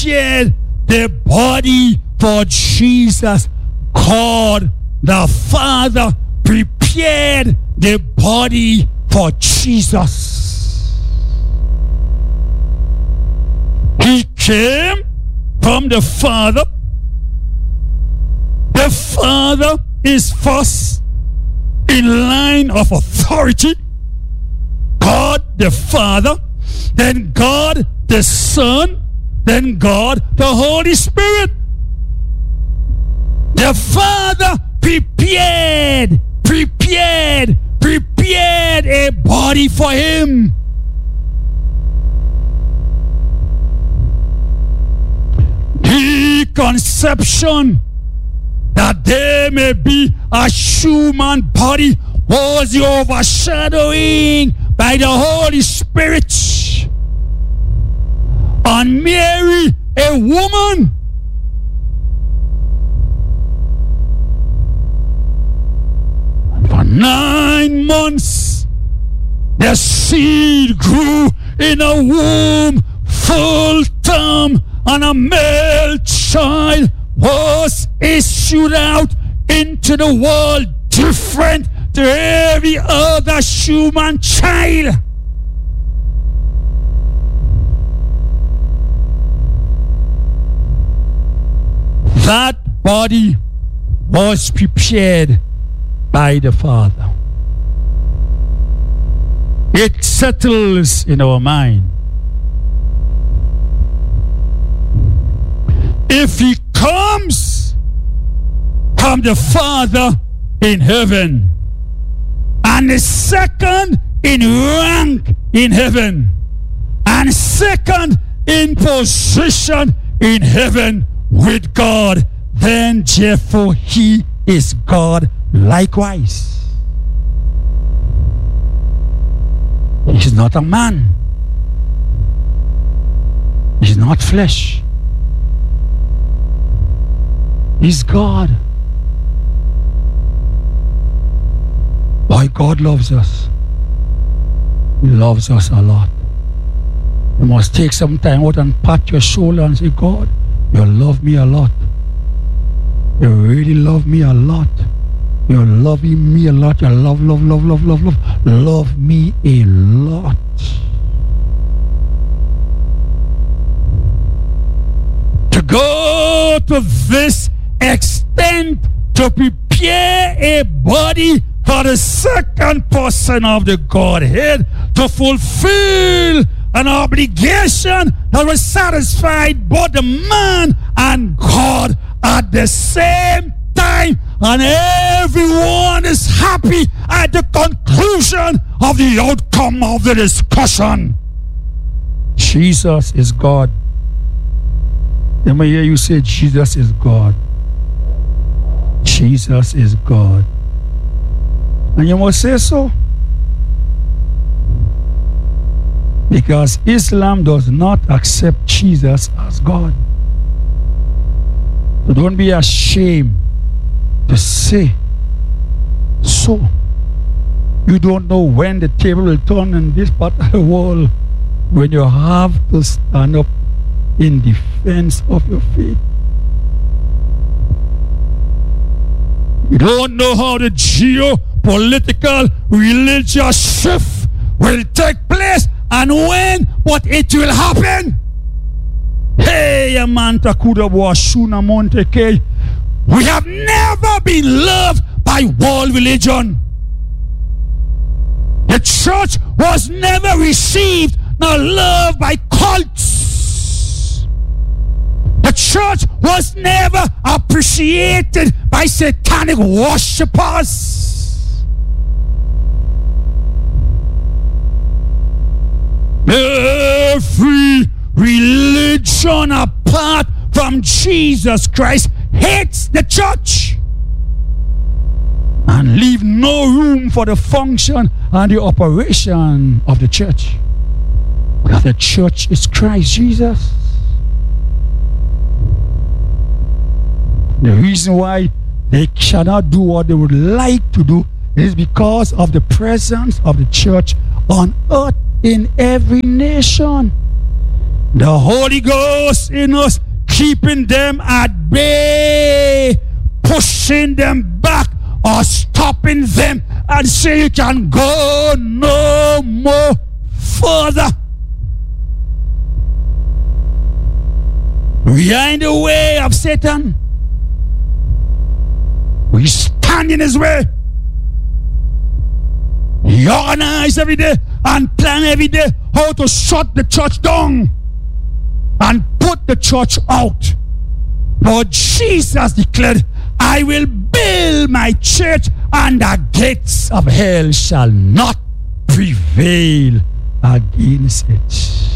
prepared the body for Jesus. God the Father prepared the body for Jesus. He came from the Father. The Father is first in line of authority. God the Father, then God the Son, then God the Holy Spirit. The Father prepared a body for him. The conception that there may be a human body was the overshadowing by the Holy Spirit on Mary, a woman. And for 9 months, the seed grew in a womb full term, and a male child was issued out into the world, different to every other human child. That body was prepared by the Father. It settles in our mind. If he comes from the Father in heaven, and the second in rank in heaven, and second in position in heaven with God, then therefore he is God likewise. He is not a man. He is not flesh. He's God. Why God loves us? He loves us a lot. You must take some time out and pat your shoulder and say, God, you love me a lot. You really love me a lot. You're loving me a lot. You love me a lot. To go to this extent to prepare a body for the second person of the Godhead to fulfill an obligation that was satisfied both the man and God at the same time, and everyone is happy at the conclusion of the outcome of the discussion. Jesus is God. Let me hear you say Jesus is God. Jesus is God. And you must say so. Because Islam does not accept Jesus as God. So don't be ashamed to say so. You don't know when the table will turn in this part of the world, when you have to stand up in defense of your faith. You don't know how the geopolitical religious shift will take place and when, but it will happen. Hey, Amanta Kudabu Ashuna Monteke. We have never been loved by world religion. The church was never received nor loved by cults. The church was never appreciated by satanic worshippers. Every religion apart from Jesus Christ hates the church and leave no room for the function and the operation of the church. Because the church is Christ Jesus. The reason why they cannot do what they would like to do is because of the presence of the church on earth in every nation. The Holy Ghost in us, keeping them at bay, pushing them back or stopping them and say you can go no more further. We are in the way of Satan. We stand in his way. He organizes every day and plan every day how to shut the church down and put the church out. But Jesus declared, I will build my church and the gates of hell shall not prevail against it.